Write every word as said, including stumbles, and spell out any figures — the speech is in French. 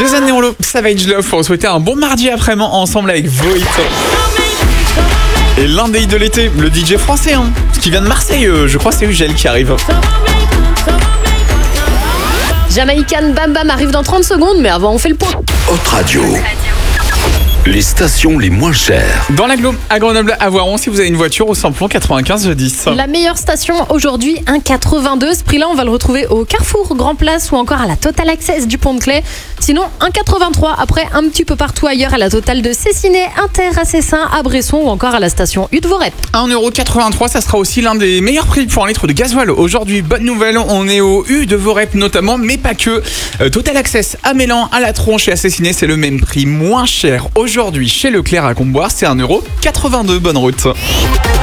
Jason Derulo, Savage Love pour souhaiter un bon mardi après-midi ensemble avec Voit. Et l'un des hits de l'été, le D J français, hein, qui vient de Marseille, euh, je crois que c'est Ugel qui arrive. Jamaïcan Bam Bam arrive dans trente secondes, mais avant on fait le point. Hot Radio. Les stations les moins chères. Dans l'agglo, à Grenoble, à Voiron, si vous avez une voiture au samplon quatre-vingt-quinze dix. La meilleure station aujourd'hui, un quatre-vingt-deux. Ce prix-là, on va le retrouver au Carrefour Grand Place ou encore à la Total Access du Pont-de-Clay. Sinon, un quatre-vingt-trois. Après, un petit peu partout ailleurs à la Total de Cessiné, Inter à Cessin, à Bresson ou encore à la station Hutte-Vorep. un euro quatre-vingt-trois, ça sera aussi l'un des meilleurs prix pour un litre de gasoil. Aujourd'hui, bonne nouvelle, on est au U de Vorep notamment, mais pas que. Euh, Total Access à Mélan, à La Tronche et à Cessiné, c'est le même prix, moins cher. Aujourd'hui, chez Leclerc à Comboire, c'est un euro quatre-vingt-deux. Bonne route.